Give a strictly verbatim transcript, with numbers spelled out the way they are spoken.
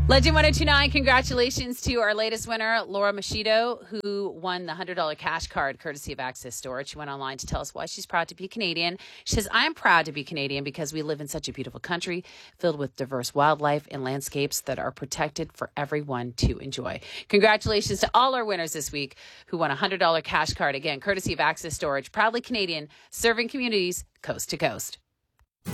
Legend ten twenty-nine, congratulations to our latest winner, Laura Machido, who won the one hundred dollars cash card courtesy of Access Storage. She went online to tell us why she's proud to be Canadian. She says, I'm proud to be Canadian because we live in such a beautiful country filled with diverse wildlife and landscapes that are protected for everyone to enjoy. Congratulations to all our winners this week who won a one hundred dollars cash card, again, courtesy of Access Storage. Proudly Canadian, serving communities coast to coast.